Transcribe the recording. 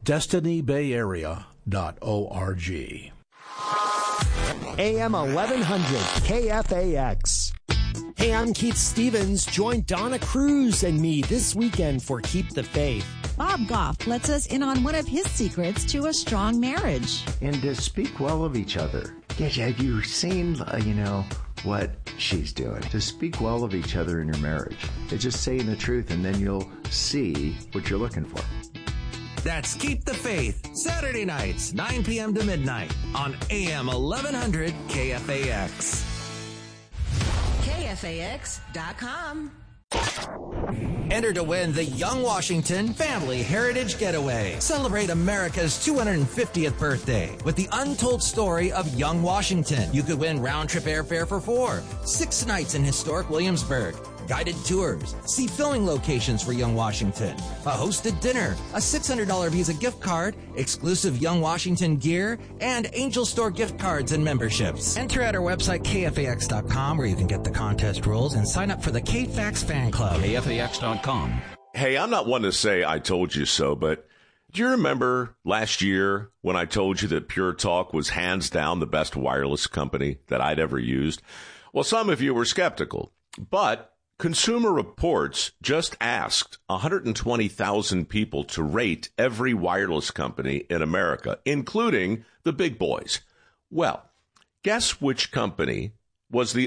destinybayarea.org. AM 1100 KFAX. Hey, I'm Keith Stevens. Join Donna Cruz and me this weekend for Keep the Faith. Bob Goff lets us in on one of his secrets to a strong marriage. And to speak well of each other. Yeah, have you seen, what she's doing? To speak well of each other in your marriage. It's just saying the truth, and then you'll see what you're looking for. That's Keep the Faith, Saturday nights, 9 p.m. to midnight on AM 1100 KFAX. KFAX.com. Enter to win the Young Washington Family Heritage Getaway. Celebrate America's 250th birthday with the untold story of Young Washington. You could win round-trip airfare for 4, 6 nights in historic Williamsburg, guided tours, see filming locations for Young Washington, a hosted dinner, a $600 Visa gift card, exclusive Young Washington gear, and Angel Store gift cards and memberships. Enter at our website, KFAX.com, where you can get the contest rules and sign up for the KFAX fan club. KFAX.com. Hey, I'm not one to say I told you so, but do you remember last year when I told you that Pure Talk was hands down the best wireless company that I'd ever used? Well, some of you were skeptical, but Consumer Reports just asked 120,000 people to rate every wireless company in America, including the big boys. Well, guess which company was the